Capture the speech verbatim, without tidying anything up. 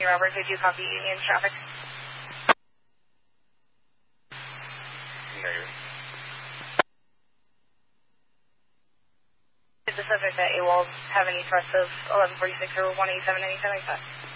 Robert, did you copy Union traffic? Negative. Did the subject at AWOL have any threats of eleven forty-six or one eighty-seven, any seventy-five?